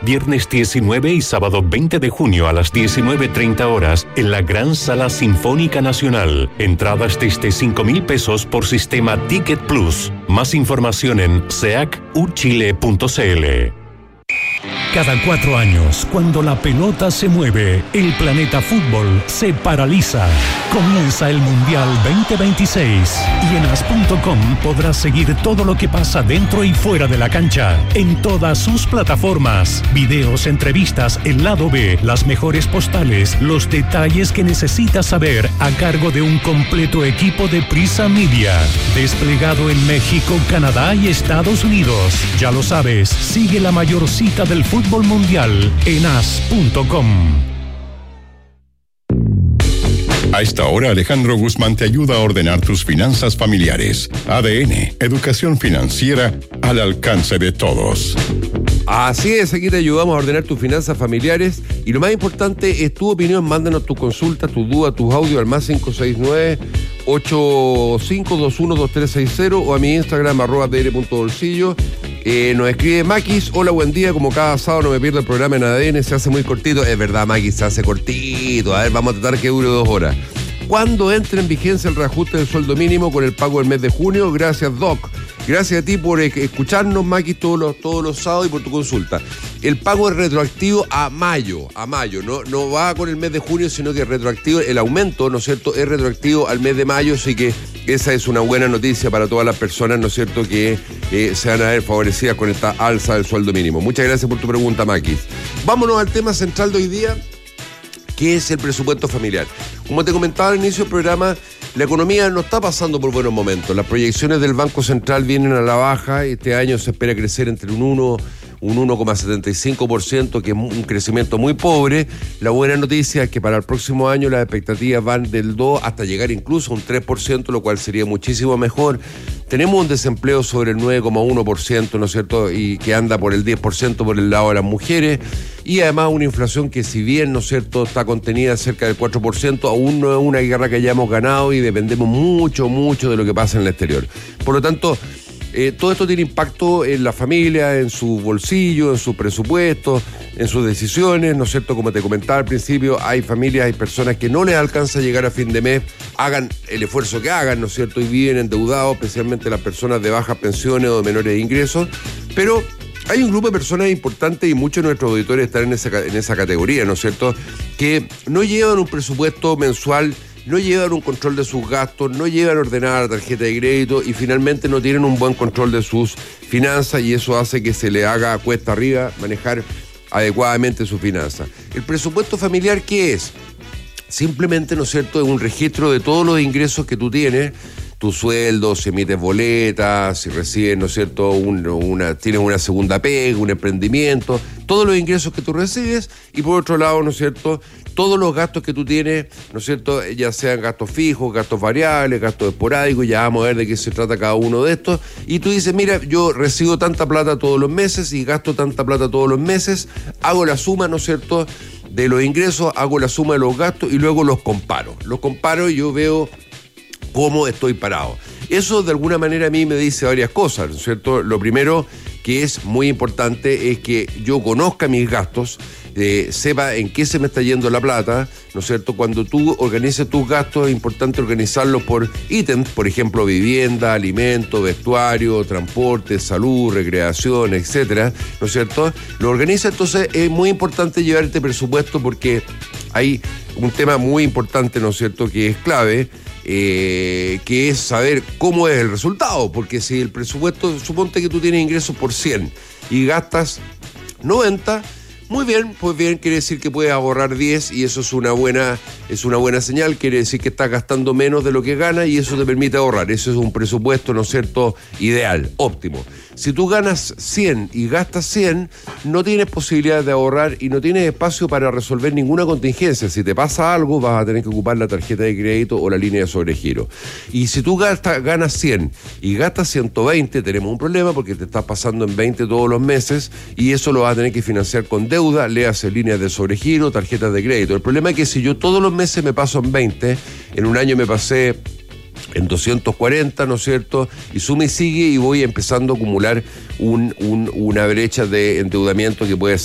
Viernes 19 y sábado 20 de junio a las 19:30 horas en la Gran Sala Sinfónica Nacional. Entradas desde 5,000 pesos por sistema Ticket Plus. Más información en seacuchile.cl. Cada 4 años, cuando la pelota se mueve, el planeta fútbol se paraliza. Comienza el Mundial 2026 y en as.com podrás seguir todo lo que pasa dentro y fuera de la cancha, en todas sus plataformas. Videos, entrevistas, el lado B, las mejores postales, los detalles que necesitas saber a cargo de un completo equipo de Prisa Media. Desplegado en México, Canadá y Estados Unidos. Ya lo sabes, sigue la mayor cita del fútbol mundial en as.com. A esta hora, Alejandro Guzmán te ayuda a ordenar tus finanzas familiares. ADN, educación financiera al alcance de todos. Así es, aquí te ayudamos a ordenar tus finanzas familiares y lo más importante es tu opinión. Mándanos tu consulta, tu duda, tus audios al más 569-8521-2360 o a mi Instagram @dr.bolsillo. Nos escribe Maquis: hola, buen día, como cada sábado no me pierdo el programa en ADN, se hace muy cortito. Es verdad, Maquis, se hace cortito. A ver, vamos a tratar que dure 2 horas. ¿Cuándo entra en vigencia el reajuste del sueldo mínimo con el pago del mes de junio? Gracias, Doc. Gracias a ti por escucharnos, Maquis, todos los sábados y por tu consulta. El pago es retroactivo a mayo, no va con el mes de junio, sino que es retroactivo, el aumento, ¿no es cierto?, es retroactivo al mes de mayo, así que esa es una buena noticia para todas las personas, ¿no es cierto?, que se van a ver favorecidas con esta alza del sueldo mínimo. Muchas gracias por tu pregunta, Maquis. Vámonos al tema central de hoy día, que es el presupuesto familiar. Como te comentaba al inicio del programa, la economía no está pasando por buenos momentos. Las proyecciones del Banco Central vienen a la baja. Este año se espera crecer entre un 1,75%, que es un crecimiento muy pobre. La buena noticia es que para el próximo año las expectativas van del 2 hasta llegar incluso a un 3%, lo cual sería muchísimo mejor. Tenemos un desempleo sobre el 9,1%, ¿no es cierto?, y que anda por el 10% por el lado de las mujeres, y además una inflación que, si bien, ¿no es cierto?, está contenida cerca del 4%, aún no es una guerra que hayamos ganado y dependemos mucho de lo que pasa en el exterior. Por lo tanto, todo esto tiene impacto en la familia, en su bolsillo, en su presupuesto, en sus decisiones, ¿no es cierto? Como te comentaba al principio, hay familias, hay personas que no les alcanza a llegar a fin de mes, hagan el esfuerzo que hagan, ¿no es cierto?, y viven endeudados, especialmente las personas de bajas pensiones o de menores ingresos, pero hay un grupo de personas importantes, y muchos de nuestros auditores están en esa categoría, ¿no es cierto?, que no llevan un presupuesto mensual, no llevan un control de sus gastos, no llevan ordenada la tarjeta de crédito y finalmente no tienen un buen control de sus finanzas, y eso hace que se le haga cuesta arriba manejar adecuadamente sus finanzas. ¿El presupuesto familiar qué es? Simplemente, ¿no es cierto?, es un registro de todos los ingresos que tú tienes, tu sueldo, si emites boletas, si recibes, ¿no es cierto?, tienes una segunda pega, un emprendimiento, todos los ingresos que tú recibes, y por otro lado, ¿no es cierto?, todos los gastos que tú tienes, ¿no es cierto?, ya sean gastos fijos, gastos variables, gastos esporádicos, ya vamos a ver de qué se trata cada uno de estos, y tú dices, mira, yo recibo tanta plata todos los meses y gasto tanta plata todos los meses, hago la suma, ¿no es cierto?, de los ingresos, hago la suma de los gastos y luego los comparo y yo veo cómo estoy parado. Eso de alguna manera a mí me dice varias cosas, ¿no es cierto? Lo primero, que es muy importante, es que yo conozca mis gastos, sepa en qué se me está yendo la plata, ¿no es cierto? Cuando tú organices tus gastos es importante organizarlos por ítems, por ejemplo, vivienda, alimento, vestuario, transporte, salud, recreación, etcétera, ¿no es cierto? Lo organiza, entonces es muy importante llevar este presupuesto porque hay un tema muy importante, ¿no es cierto?, que es clave, que es saber cómo es el resultado, porque si el presupuesto, suponte que tú tienes ingresos por 100 y gastas 90, muy bien, pues bien, quiere decir que puedes ahorrar 10 y eso es una buena señal, quiere decir que estás gastando menos de lo que ganas y eso te permite ahorrar. Eso es un presupuesto, ¿no es cierto?, ideal, óptimo. Si tú ganas 100 y gastas 100, no tienes posibilidad de ahorrar y no tienes espacio para resolver ninguna contingencia. Si te pasa algo, vas a tener que ocupar la tarjeta de crédito o la línea de sobregiro. Y si tú ganas 100 y gastas 120, tenemos un problema porque te estás pasando en 20 todos los meses y eso lo vas a tener que financiar con deuda, le haces líneas de sobregiro, tarjetas de crédito. El problema es que si yo todos los meses me paso en 20, en un año me pasé en 240, ¿no es cierto? Y suma y sigue y voy empezando a acumular una brecha de endeudamiento que puede